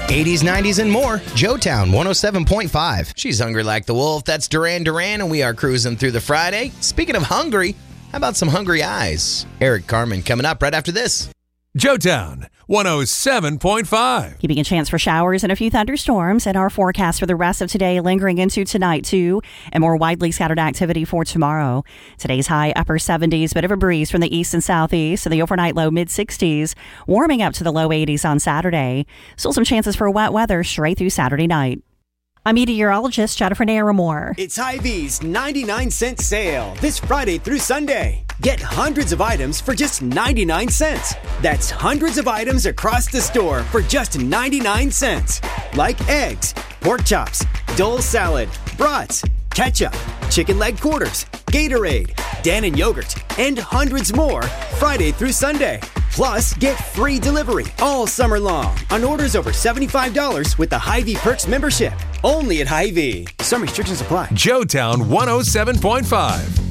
80s, 90s, and more. Joetown 107.5. She's hungry like the wolf. That's Duran Duran, and we are cruising through the Friday. Speaking of hungry, how about some hungry eyes? Eric Carmen coming up right after this. Joetown 107.5. Keeping a chance for showers and a few thunderstorms in our forecast for the rest of today, lingering into tonight too, and more widely scattered activity for tomorrow. Today's high upper 70s, bit of a breeze from the east and southeast, and the overnight low mid 60s, warming up to the low 80s on Saturday. Still some chances for wet weather straight through Saturday night. I'm meteorologist Jennifer Naramore. It's Hy-Vee's 99-cent sale this Friday through Sunday. Get hundreds of items for just 99 cents. That's hundreds of items across the store for just 99 cents. Like eggs, pork chops, Dole salad, brats, ketchup, chicken leg quarters, Gatorade, Dannon yogurt, and hundreds more Friday through Sunday. Plus, get free delivery all summer long on orders over $75 with the Hy-Vee Perks membership. Only at Hy-Vee. Some restrictions apply. Joetown 107.5.